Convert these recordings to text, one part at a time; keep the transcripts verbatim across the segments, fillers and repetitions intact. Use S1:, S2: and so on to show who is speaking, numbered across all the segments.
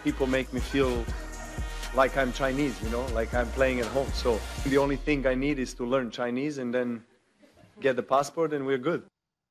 S1: people make me feel like I'm Chinese, you know, like I'm playing at home. So the only thing I need is to learn Chinese and then get the passport and we're good.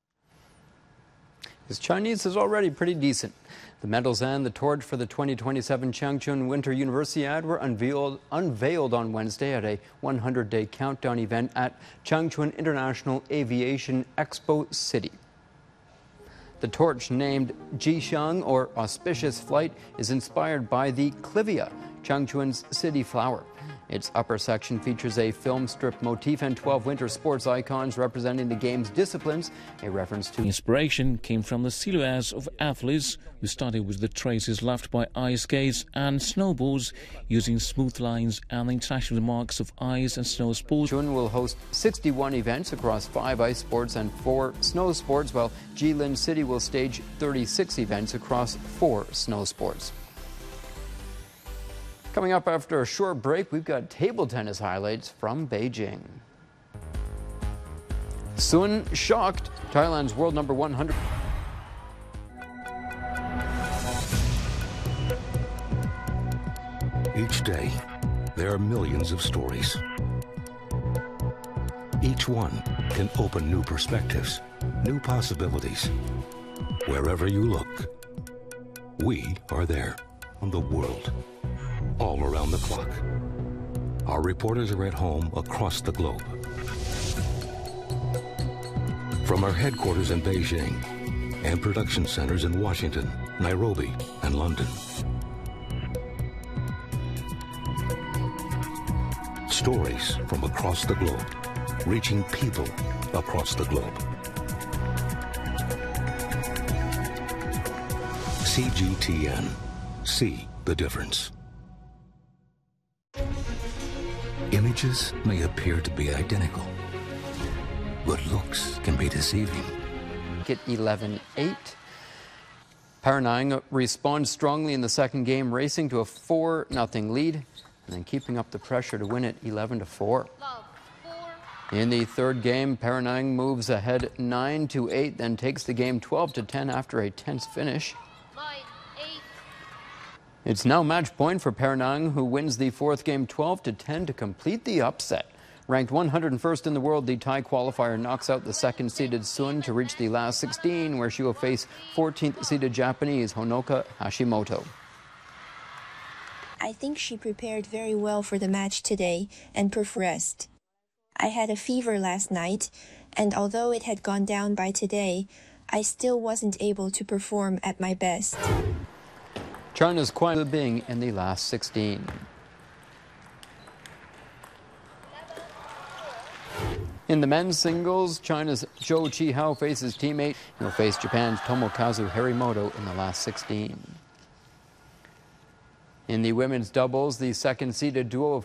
S2: His Chinese is already pretty decent. The medals and the torch for the twenty twenty-seven Changchun Winter Universiade were unveiled, unveiled on Wednesday at a one hundred day countdown event at Changchun International Aviation Expo City. The torch, named Jixiang, or Auspicious Flight, is inspired by the clivia, Changchun's city flower. Its upper section features a film strip motif and twelve winter sports icons representing the game's disciplines, a reference to...
S3: The inspiration came from the silhouettes of athletes who started with the traces left by ice skates and snowboards, using smooth lines and the international marks of ice and snow sports.
S2: Changchun will host sixty-one events across five ice sports and four snow sports, while Jilin City will stage thirty-six events across four snow sports. Coming up after a short break, we've got table tennis highlights from Beijing. Sun shocked Thailand's world number one hundred.
S4: Each day, there are millions of stories. Each one can open new perspectives, new possibilities. Wherever you look, we are there on the world. All around the clock. Our reporters are at home across the globe. From our headquarters in Beijing and production centers in Washington, Nairobi, and London. Stories from across the globe, reaching people across the globe. C G T N. See the difference. Images may appear to be identical, but looks can be deceiving.
S2: At eleven eight. Paranang responds strongly in the second game, racing to a four nothing lead, and then keeping up the pressure to win it eleven to four. In the third game, Paranang moves ahead nine to eight, then takes the game twelve to ten after a tense finish. It's now match point for Paranang, who wins the fourth game twelve to ten to complete the upset. Ranked one hundred first in the world, the Thai qualifier knocks out the second-seeded Sun to reach the last sixteen, where she will face fourteenth-seeded Japanese Honoka Hashimoto.
S5: I think she prepared very well for the match today and progressed. I had a fever last night, and although it had gone down by today, I still wasn't able to perform at my best.
S2: China's quite being in the last sixteen. In the men's singles, China's Zhou Qihao faces teammate. He'll face Japan's Tomokazu Harimoto in the last sixteen. In the women's doubles, the second-seeded duo of